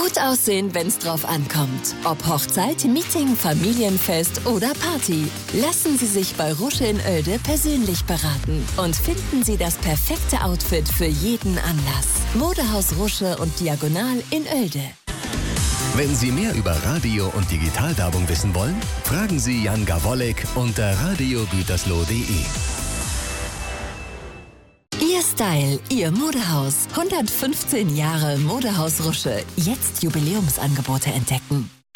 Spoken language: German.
Gut aussehen, wenn's drauf ankommt. Ob Hochzeit, Meeting, Familienfest oder Party. Lassen Sie sich bei Rusche in Oelde persönlich beraten und finden Sie das perfekte Outfit für jeden Anlass. Modehaus Rusche und Diagonal in Oelde. Wenn Sie mehr über Radio- und Digitalwerbung wissen wollen, fragen Sie Jan Gawolek unter radiogütersloh.de. Ihr Style, Ihr Modehaus. 115 Jahre Modehaus Rusche. Jetzt Jubiläumsangebote entdecken.